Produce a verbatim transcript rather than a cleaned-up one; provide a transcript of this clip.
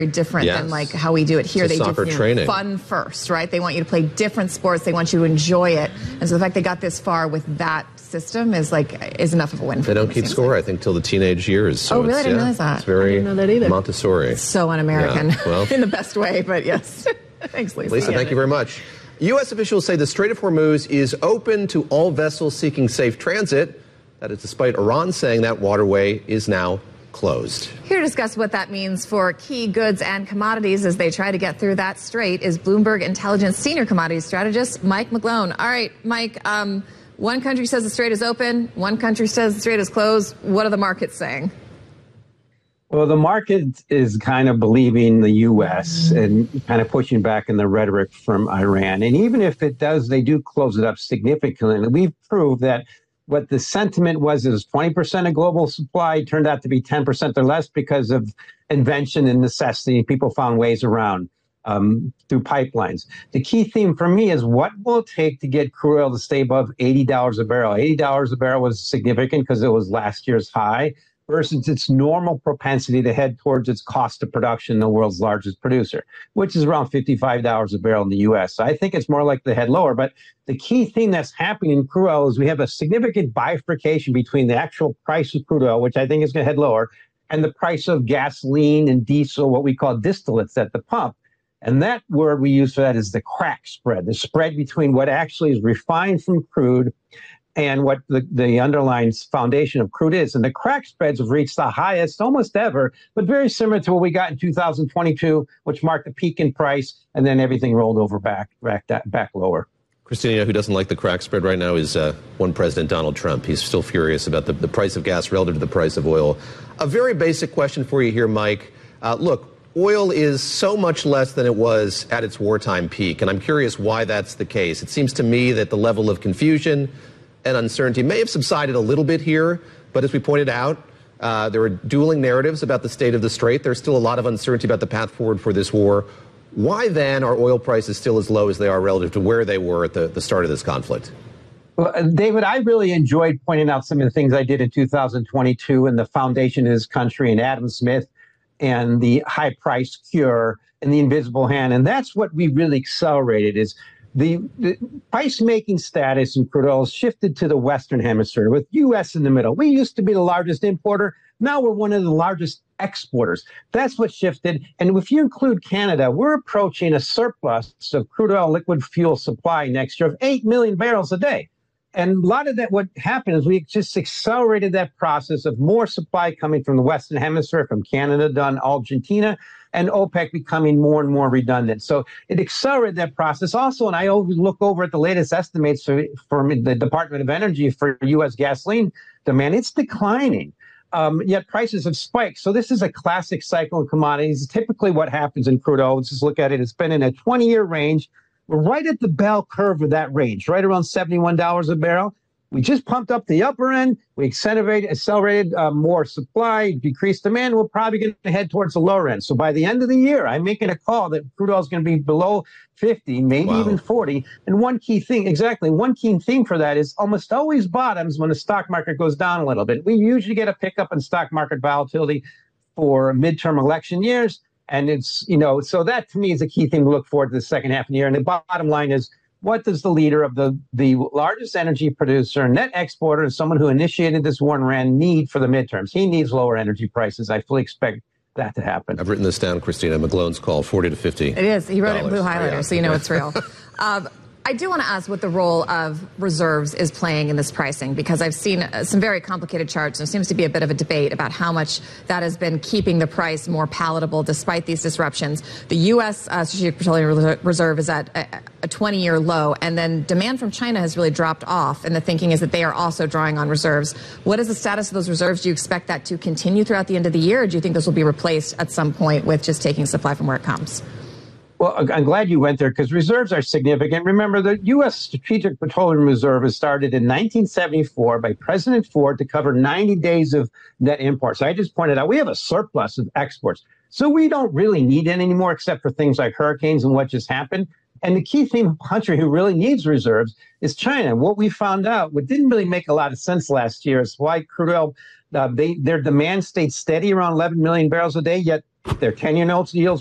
different yes. than like how we do it here. It's they soccer do you know, training. fun first, right? They want you to play different sports. They want you to enjoy it. And so the fact they got this far with that system is like is enough of a win for They them. don't keep score, like. I think, till the teenage years. So oh, really? It's, I didn't yeah, realize that. It's very I didn't know that either. Montessori. So un-American Yeah, well, in the best way, but yes. Thanks, Lisa. Lisa, thank you very much. U S officials say the Strait of Hormuz is open to all vessels seeking safe transit. That is despite Iran saying that waterway is now closed. Here to discuss what that means for key goods and commodities as they try to get through that strait is Bloomberg Intelligence senior commodities strategist Mike McGlone. All right, Mike, um, one country says the strait is open, one country says the strait is closed. What are the markets saying? Well, the market is kind of believing the U S and kind of pushing back in the rhetoric from Iran. And even if it does, they do close it up significantly. We've proved that what the sentiment was is twenty percent of global supply turned out to be ten percent or less because of invention and necessity. People found ways around um, through pipelines. The key theme for me is what will it take to get crude oil to stay above eighty dollars a barrel? eighty dollars a barrel was significant because it was last year's high versus its normal propensity to head towards its cost of production, the world's largest producer, which is around fifty-five dollars a barrel in the U S. So I think it's more likely to head lower. But the key thing that's happening in crude oil is we have a significant bifurcation between the actual price of crude oil, which I think is going to head lower, and the price of gasoline and diesel, what we call distillates at the pump. And that word we use for that is the crack spread, the spread between what actually is refined from crude and what the, the underlying foundation of crude is. And the crack spreads have reached the highest almost ever, but very similar to what we got in two thousand twenty-two, which marked a peak in price, and then everything rolled over back back, back lower. Christina, who doesn't like the crack spread right now is uh, one President Donald Trump. He's still furious about the, the price of gas relative to the price of oil. A very basic question for you here, Mike. Uh, look, oil is so much less than it was at its wartime peak, and I'm curious why that's the case. It seems to me that the level of confusion and uncertainty may have subsided a little bit here, but as we pointed out, uh, there are dueling narratives about the state of the strait. There's still a lot of uncertainty about the path forward for this war. Why then are oil prices still as low as they are relative to where they were at the, the start of this conflict? Well, David, I really enjoyed pointing out some of the things I did in two thousand twenty-two and the foundation of this country and Adam Smith and the high price cure and the invisible hand. And that's what we really accelerated is The, the price-making status in crude oil shifted to the Western Hemisphere, with U S in the middle. We used to be the largest importer. Now we're one of the largest exporters. That's what shifted. And if you include Canada, we're approaching a surplus of crude oil liquid fuel supply next year of eight million barrels a day. And a lot of that, what happened is we just accelerated that process of more supply coming from the Western Hemisphere, from Canada down Argentina, and OPEC becoming more and more redundant. So it accelerated that process. Also, and I always look over at the latest estimates for, from the Department of Energy for U S gasoline demand. It's declining, um, yet prices have spiked. So this is a classic cycle in commodities. Typically what happens in crude oil, let's just look at it, it's been in a twenty-year range. We're right at the bell curve of that range, right around seventy-one dollars a barrel. We just pumped up the upper end. We accelerated, accelerated uh, more supply, decreased demand. We're probably going to head towards the lower end. So by the end of the year, I'm making a call that crude oil is going to be below fifty, maybe wow. even forty. And one key thing, exactly, one key theme for that is almost always bottoms when the stock market goes down a little bit. We usually get a pickup in stock market volatility for midterm election years. And it's, you know, so that to me is a key thing to look forward to the second half of the year. And the bottom line is, what does the leader of the, the largest energy producer, net exporter, and someone who initiated this war in Iran need for the midterms? He needs lower energy prices. I fully expect that to happen. I've written this down, Christina. McGlone's call, forty to fifty. It is. He wrote it in blue highlighter, yeah. So you know it's real. um, I do want to ask what the role of reserves is playing in this pricing, because I've seen some very complicated charts. There seems to be a bit of a debate about how much that has been keeping the price more palatable despite these disruptions. The U S uh, Strategic Petroleum Reserve is at a twenty-year low, and then demand from China has really dropped off, and the thinking is that they are also drawing on reserves. What is the status of those reserves? Do you expect that to continue throughout the end of the year, or do you think this will be replaced at some point with just taking supply from where it comes? Well, I'm glad you went there because reserves are significant. Remember, the U S Strategic Petroleum Reserve was started in nineteen seventy-four by President Ford to cover ninety days of net imports. I just pointed out we have a surplus of exports. So we don't really need it anymore except for things like hurricanes and what just happened. And the key theme country who really needs reserves is China. What we found out, what didn't really make a lot of sense last year, is why crude oil, uh, they, their demand stayed steady around eleven million barrels a day, yet Their ten-year notes yields